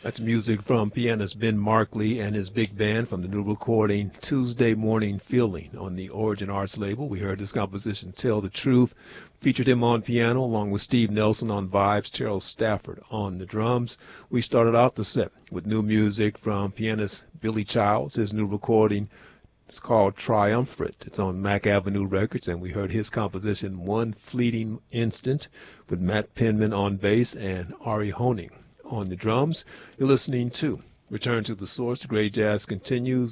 That's music from pianist Ben Markley and his big band from the new recording Tuesday Morning Feeling on the Origin Arts label. We heard this composition, Tell the Truth. Featured him on piano along with Steve Nelson on vibes, Terrell Stafford on the drums. We started out the set with new music from pianist Billy Childs. His new recording is called Triumvirate. It's on Mack Avenue Records, and we heard his composition One Fleeting Instant with Matt Penman on bass and Ari Honing on the drums. You're listening to Return to the Source. The Great Jazz continues.